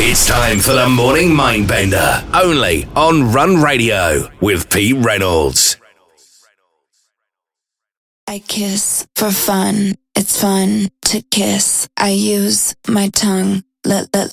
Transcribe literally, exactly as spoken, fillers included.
It's time for the Morning Mindbender, only on Run Radio with Pete Reynolds. I kiss for fun. It's fun to kiss. I use my tongue. Let, let,